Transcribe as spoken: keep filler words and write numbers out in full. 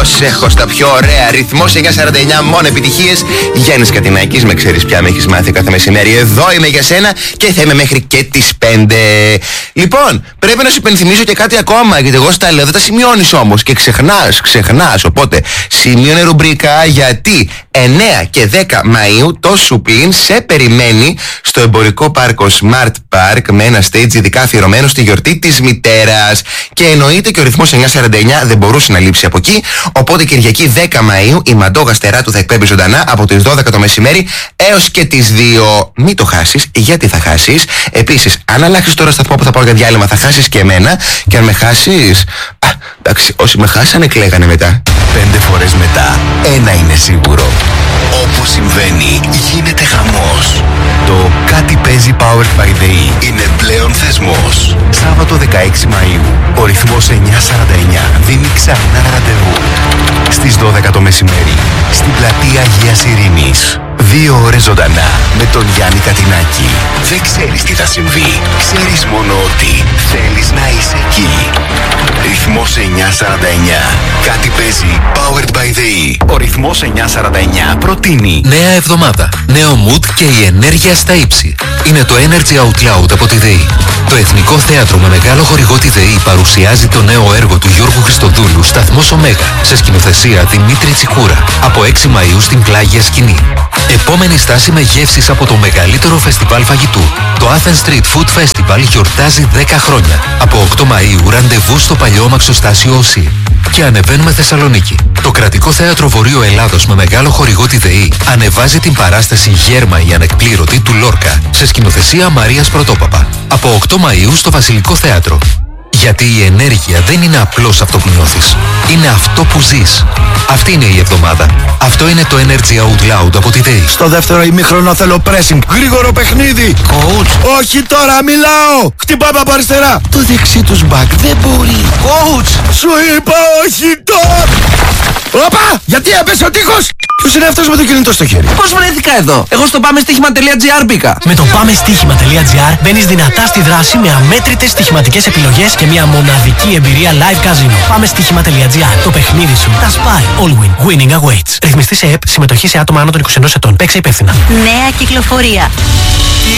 έχω στα πιο ωραία. Ρυθμός εννιακόσια σαράντα εννιά, μόνο επιτυχίες. Γιάννης Κατινάκης, με ξέρεις πια, με έχεις μάθει κάθε μεσημέρι. Εδώ είμαι για σένα και θα είμαι μέχρι και τις πέντε. Λοιπόν, πρέπει να σου υπενθυμίσω και κάτι ακόμα, γιατί εγώ στα λέω, δεν τα σημειώνεις όμως και ξεχνάς, ξεχνάς. Οπότε, σημείωνε ρουμπρικά, γιατί εννέα και δέκα Μαΐου το Σουπλίν σε περιμένει στο εμπορικό πάρκο Smart Park με ένα stage ειδικά αφιερωμένο στη γιορτή της μητέρας. Και εννοείται και ο ρυθμός εννιακόσια σαράντα εννιά δεν μπορούσε να λείψει από εκεί. Οπότε Κυριακή δέκα Μαΐου η Μαντόγα Στεράτου θα εκπέμπει ζωντανά από τις δώδεκα το μεσημέρι έως και τις δύο. Μην το χάσεις, γιατί θα χάσεις. Επίσης, αν αλλάξεις τώρα σταθμό που θα πάω για διάλειμμα, θα χάσεις και εμένα. Και αν με χάσεις, α, εντάξει, όσοι με χάσανε κλαίγανε μετά. Πέντε φορές μετά, ένα είναι σίγουρο. Όπου συμβαίνει, γίνεται χαμός. Το Κάτι παίζει Powered by the E είναι πλέον θεσμός. Σάββατο δεκαέξι Μαΐου, ο ρυθμός εννιακόσια σαράντα εννιά δίνει ξανά ραντεβού. Στις δώδεκα το μεσημέρι, στην πλατεία Αγίας Ειρήνης. Δύο ώρες ζωντανά με τον Γιάννη Κατινάκη. Δεν ξέρεις τι θα συμβεί. Ξέρεις μόνο ότι θέλεις να είσαι εκεί. Ρυθμός εννιακόσια σαράντα εννιά. Κάτι παίζει Powered by the E. Ο ρυθμός εννιακόσια σαράντα εννιά προτείνει νέα εβδομάδα, νέο mood και η ενέργεια στα ύψη. Είναι το Energy Out Loud από τη ΔΕΗ. Το Εθνικό Θέατρο με μεγάλο χορηγό τη ΔΕΗ παρουσιάζει το νέο έργο του Γιώργου Χριστοδούλου, Σταθμός Ωμέγα, σε σκηνοθεσία Δημήτρη Τσικούρα, από έξι Μαΐου στην Πλάγια Σκηνή. Επόμενη στάση με γεύσεις από το μεγαλύτερο φεστιβάλ φαγητού. Το Athens Street Food Festival γιορτάζει δέκα χρόνια. Από οκτώ Μαΐου ραντεβού στο παλιό μαξοστάσιο ΟΣΥ. Και ανεβαίνουμε Θεσσαλονίκη. Το Κρατικό Θέατρο Βορείου Ελλάδος με μεγάλο χορηγό τη ΔΕΗ ανεβάζει την παράσταση Γέρμα η Ανεκπλήρωτη του Λόρκα, σε σκηνοθεσία Μαρίας Πρωτόπαπα. Από οκτώ Μαΐου στο Βασιλικό Θέατρο. Γιατί η ενέργεια δεν είναι απλώς αυτό που νιώθεις. Είναι αυτό που ζεις. Αυτή είναι η εβδομάδα. Αυτό είναι το Energy Out Loud από τη ΔΕΗ. Στο δεύτερο ημίχρονο θέλω pressing. Γρήγορο παιχνίδι. Coach. Όχι τώρα, μιλάω. Χτυπάμε από αριστερά. Το δεξί τους μπακ δεν μπορεί. Coach. Σου είπα όχι τώρα. Όπα! Γιατί έπεσε ο τείχος! Ποιος είναι αυτός με το κινητό στο χέρι? Πώς βρέθηκα εδώ? Εγώ στο πάμε στοίχημα τελεία τζι άρ μπήκα. Με το πάμε στοίχημα τελεία τζι άρ μπαίνεις δυνατά στη δράση με αμέτρητες στοιχηματικές επιλογές και μια μοναδική εμπειρία live casino. πάμε στοίχημα τελεία τζι άρ. Το παιχνίδι σου τα σπάει. All win. Winning awaits. Ρυθμιστή σε ΕΠ. Συμμετοχή σε άτομα άνω των είκοσι ενός ετών. Παίξε υπεύθυνα. Νέα κυκλοφορία.